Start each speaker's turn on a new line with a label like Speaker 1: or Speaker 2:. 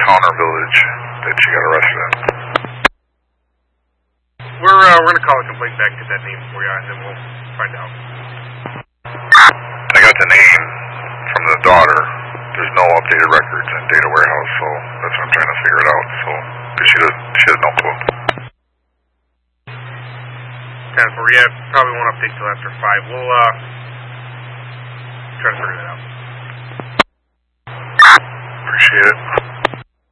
Speaker 1: town or village that she got arrested in.
Speaker 2: We're going to call a complaint back, get that name for you, and then we'll find out.
Speaker 1: I got the name from the daughter. There's no updated records in data warehouse, so that's what I'm trying to figure it out. So, because she has no clue.
Speaker 2: 10-4, yeah, probably won't update till after 5. We'll try to figure that out.
Speaker 1: Appreciate it.